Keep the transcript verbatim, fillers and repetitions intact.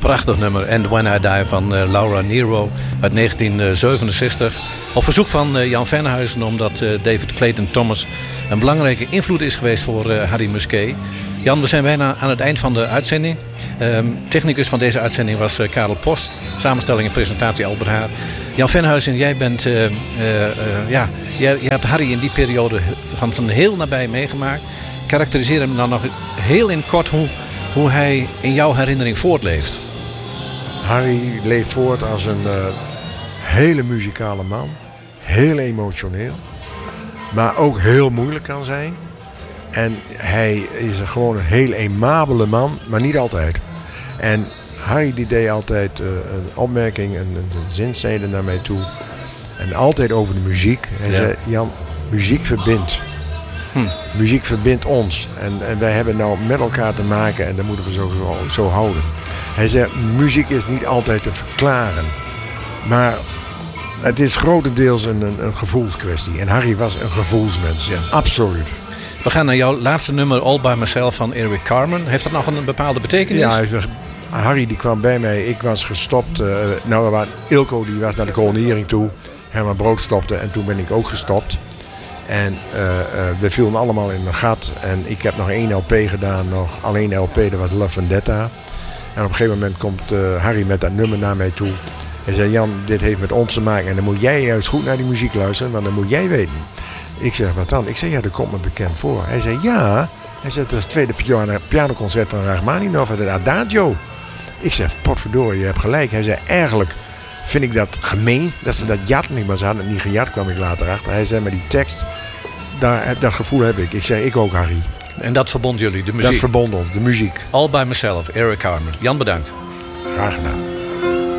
Prachtig nummer. And When I Die van uh, Laura Nyro uit negentien zevenenzestig. Op verzoek van uh, Jan Venhuizen, omdat uh, David Clayton Thomas een belangrijke invloed is geweest voor uh, Harry Musquet. Jan, we zijn bijna aan het eind van de uitzending. Um, technicus van deze uitzending was uh, Karel Post. Samenstelling en presentatie Albert Haar. Jan Venhuizen, jij bent, uh, uh, uh, ja, jij, jij hebt Harry in die periode van, van heel nabij meegemaakt. Karakteriseer hem dan nog heel in kort hoe, hoe hij in jouw herinnering voortleeft. Harry leeft voort als een uh, hele muzikale man. Heel emotioneel. Maar ook heel moeilijk kan zijn. En hij is een gewoon een heel aimabele man, maar niet altijd. En Harry die deed altijd uh, een opmerking, een, een zinsnede naar mij toe. En altijd over de muziek. Hij ja. zei, Jan, muziek verbindt. Hm. Muziek verbindt ons. En, en wij hebben nou met elkaar te maken en dat moeten we zo, zo, zo houden. Hij zei, muziek is niet altijd te verklaren. Maar het is grotendeels een, een, een gevoelskwestie. En Harry was een gevoelsmens. Ja. Absoluut. We gaan naar jouw laatste nummer, All By Myself van Eric Carmen. Heeft dat nog een bepaalde betekenis? Ja, Harry die kwam bij mij. Ik was gestopt. Uh, nou, Ilko die was naar de koloniering toe. Herman Brood stopte en toen ben ik ook gestopt. En uh, uh, we vielen allemaal in een gat. En ik heb nog één L P gedaan. Nog alleen L P, dat was Love Vendetta. En op een gegeven moment komt uh, Harry met dat nummer naar mij toe. Hij zei, Jan, dit heeft met ons te maken. En dan moet jij juist goed naar die muziek luisteren. Want dan moet jij weten. Ik zeg, wat dan? Ik zeg, ja, dat komt me bekend voor. Hij zei, ja. Hij zei, dat is het tweede piano, pianoconcert van Rachmaninoff en het Adagio. Ik zeg, potverdorie, je hebt gelijk. Hij zei, eigenlijk vind ik dat gemeen dat ze dat jat niet, maar ze hadden het niet gejat, kwam ik later achter. Hij zei, maar die tekst, daar, dat gevoel heb ik. Ik zeg, ik ook, Harry. En dat verbond jullie, de muziek? Dat verbond ons, de muziek. All By Myself, Eric Carmen. Jan, bedankt. Graag gedaan.